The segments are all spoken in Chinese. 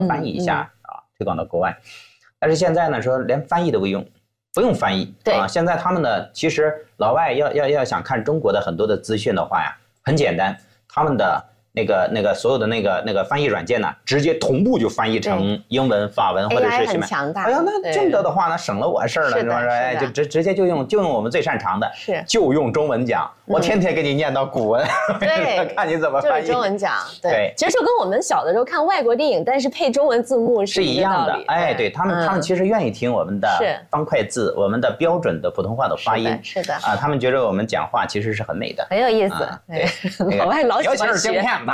翻译一下推广到国外。但是现在呢，说连翻译都不用翻译现在他们呢，其实老外要想看中国的很多的资讯的话呀，很简单，他们的那个所有的那个翻译软件呢，直接同步就翻译成英文、法文或者是什么。 很强大。 哎呀，那这么多的话呢，省了我事儿了，是吧？哎，就直接就用我们最擅长的，就用中文讲。我天天给你念到古文， 对， 看你怎么翻译。 就是中文讲，对。其实就跟我们小的时候看外国电影，但是配中文字幕是一样的。哎，对他们其实愿意听我们的方块字，我们的标准的普通话的发音。 是的。 他们觉得我们讲话其实是很美的， 很有意思。对，老外老喜欢学。 尤其是京片子。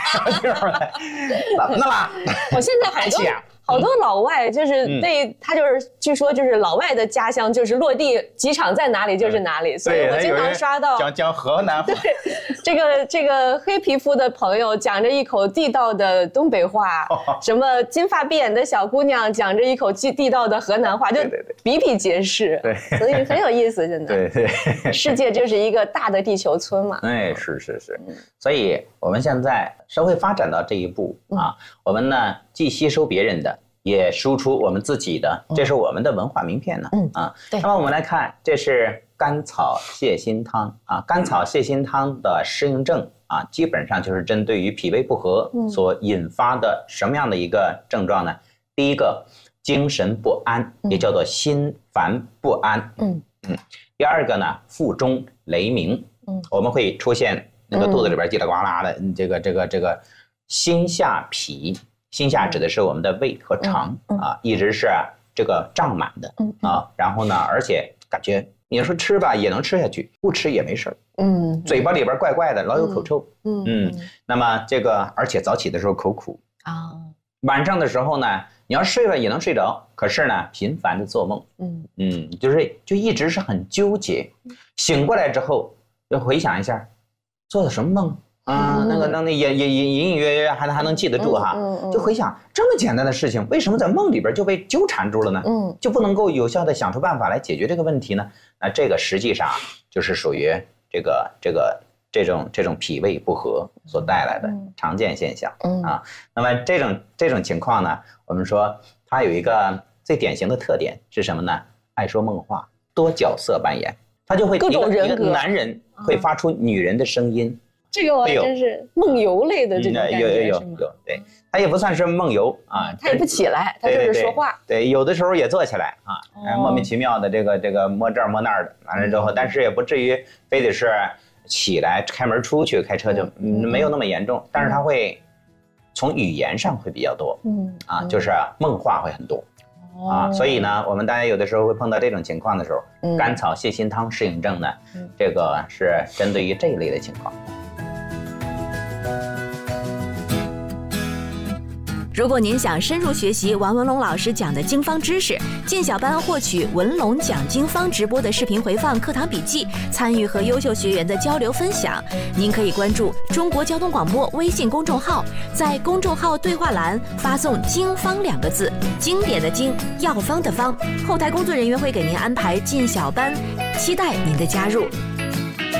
怎么的了？ 我现在好多老外就是对他就是据说就是老外的家乡就是落地机场在哪里就是哪里，所以我经常刷到讲河南话。 对，这个黑皮肤的朋友讲着一口地道的东北话，什么金发碧眼的小姑娘讲着一口地道的河南话，就比比皆是。对，所以很有意思，真的。对，世界就是一个大的地球村嘛。 哎，是。所以我们现在社会发展到这一步我们呢既吸收别人的，也输出我们自己的，这是我们的文化名片呢。那么我们来看，这是甘草泻心汤甘草泻心汤的适应症基本上就是针对于脾胃不和所引发的什么样的一个症状呢？第一个，精神不安，也叫做心烦不安。第二个呢，腹中雷鸣。我们会出现那个肚子里边叽里呱啦的这个心下痞。心下指的是我们的胃和肠一直是这个胀满的然后呢，而且感觉你说吃吧也能吃下去，不吃也没事儿。嘴巴里边怪怪的，老有口臭。那么这个而且早起的时候口苦晚上的时候呢，你要睡吧也能睡着，可是呢频繁的做梦。就一直是很纠结。醒过来之后要回想一下做的什么梦。那也隐隐约约还能记得住就回想这么简单的事情，为什么在梦里边就被纠缠住了呢？就不能够有效的想出办法来解决这个问题呢？那这个实际上就是属于这种脾胃不和所带来的常见现象那么这种情况呢，我们说它有一个最典型的特点是什么呢？爱说梦话，多角色扮演，他就会各种人格， 一个男人会发出女人的声音。 这个我还真是梦游类的这种感觉。有， 对，他也不算是梦游他也不起来，他就是说话。 对，有的时候也坐起来莫名其妙的这个摸这儿摸那儿的，完了之后，但是也不至于非得是起来开门出去开车，就没有那么严重，但是他会从语言上会比较多就是梦话会很多所以呢，我们大家有的时候会碰到这种情况的时候，甘草泻心汤适应症呢，这个是针对于这一类的情况。 如果您想深入学习王文龙老师讲的经方知识，进小班获取文龙讲经方直播的视频回放、课堂笔记，参与和优秀学员的交流分享，您可以关注中国交通广播微信公众号，在公众号对话栏发送经方2个字，经典的经，药方的方，后台工作人员会给您安排进小班，期待您的加入。